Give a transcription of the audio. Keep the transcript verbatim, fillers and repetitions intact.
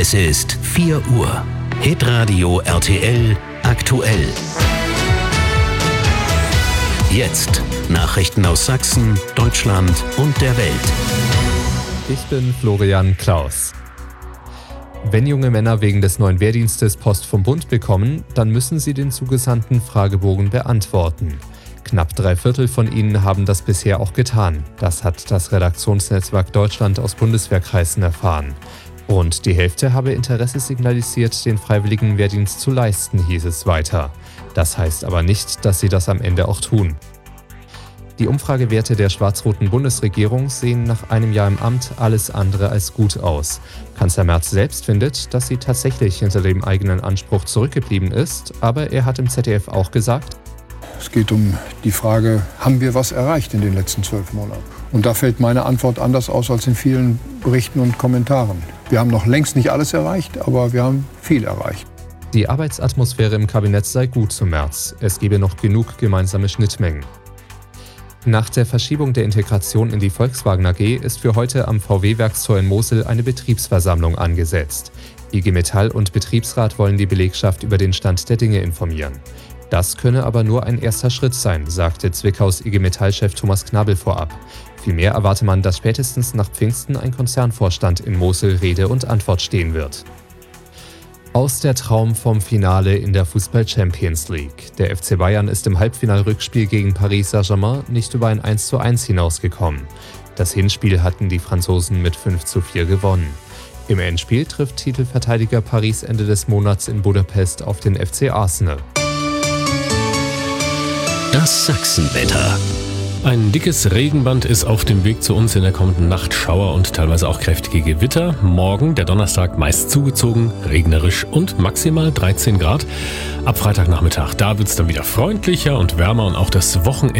Es ist vier Uhr. Hitradio R T L aktuell. Jetzt Nachrichten aus Sachsen, Deutschland und der Welt. Ich bin Florian Klaus. Wenn junge Männer wegen des neuen Wehrdienstes Post vom Bund bekommen, dann müssen sie den zugesandten Fragebogen beantworten. Knapp drei Viertel von ihnen haben das bisher auch getan. Das hat das Redaktionsnetzwerk Deutschland aus Bundeswehrkreisen erfahren. Rund die Hälfte habe Interesse signalisiert, den freiwilligen Wehrdienst zu leisten, hieß es weiter. Das heißt aber nicht, dass sie das am Ende auch tun. Die Umfragewerte der schwarz-roten Bundesregierung sehen nach einem Jahr im Amt alles andere als gut aus. Kanzler Merz selbst findet, dass sie tatsächlich hinter dem eigenen Anspruch zurückgeblieben ist, aber er hat im Z D F auch gesagt: Es geht um die Frage, haben wir was erreicht in den letzten zwölf Monaten? Und da fällt meine Antwort anders aus als in vielen Berichten und Kommentaren. Wir haben noch längst nicht alles erreicht, aber wir haben viel erreicht. Die Arbeitsatmosphäre im Kabinett sei gut zum März. Es gebe noch genug gemeinsame Schnittmengen. Nach der Verschiebung der Integration in die Volkswagen A G ist für heute am V W-Werkstor in Mosel eine Betriebsversammlung angesetzt. I G Metall und Betriebsrat wollen die Belegschaft über den Stand der Dinge informieren. Das könne aber nur ein erster Schritt sein, sagte Zwickaus I G Metall-Chef Thomas Knabel vorab. Vielmehr erwarte man, dass spätestens nach Pfingsten ein Konzernvorstand in Mosel Rede und Antwort stehen wird. Aus der Traum vom Finale in der Fußball-Champions League. Der F C Bayern ist im Halbfinalrückspiel gegen Paris Saint-Germain nicht über ein eins zu eins hinausgekommen. Das Hinspiel hatten die Franzosen mit fünf zu vier gewonnen. Im Endspiel trifft Titelverteidiger Paris Ende des Monats in Budapest auf den F C Arsenal. Das Sachsenwetter. Ein dickes Regenband ist auf dem Weg zu uns in der kommenden Nacht. Schauer und teilweise auch kräftige Gewitter. Morgen, der Donnerstag, meist zugezogen, regnerisch und maximal dreizehn Grad. Ab Freitagnachmittag, da wird es dann wieder freundlicher und wärmer und auch das Wochenende